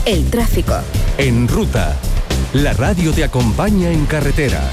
El tráfico. En Ruta, la radio te acompaña en carretera.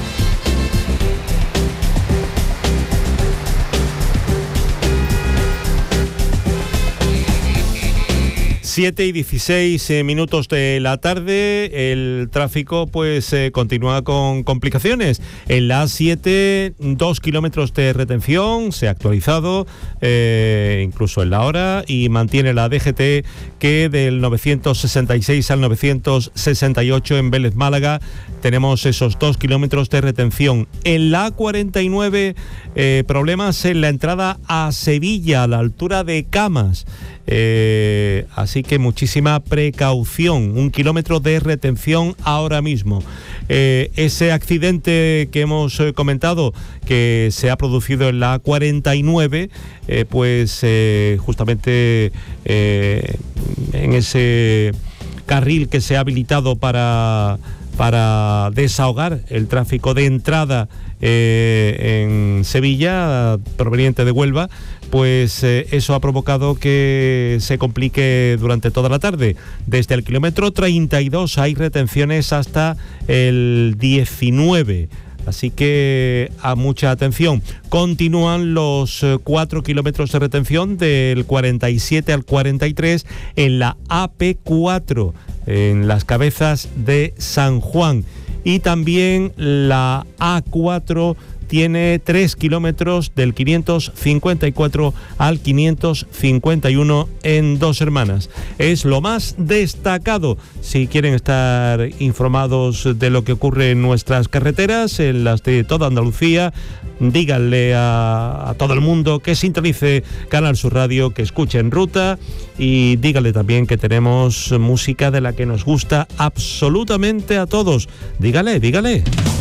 7:16 minutos de la tarde. El tráfico pues continúa con complicaciones. En la A7, 2 kilómetros de retención, se ha actualizado incluso en la hora, y mantiene la DGT que del 966 al 968 en Vélez Málaga tenemos esos 2 kilómetros de retención. En la A49, problemas en la entrada a Sevilla, a la altura de Camas. Así que muchísima precaución, 1 kilómetro de retención ahora mismo. Ese accidente que hemos comentado, que se ha producido en la A49, pues justamente en ese carril que se ha habilitado para desahogar el tráfico de entrada en Sevilla, proveniente de Huelva, pues eso ha provocado que se complique durante toda la tarde. Desde el kilómetro 32 hay retenciones hasta el 19. Así que a mucha atención. Continúan los 4 kilómetros de retención del 47 al 43 en la AP4, en las Cabezas de San Juan. Y también la A4 tiene 3 kilómetros del 554 al 551 en Dos Hermanas. Es lo más destacado. Si quieren estar informados de lo que ocurre en nuestras carreteras, en las de toda Andalucía, díganle a todo el mundo que sintonice Canal Sur Radio, que escuche En Ruta, y díganle también que tenemos música de la que nos gusta absolutamente a todos. Dígale.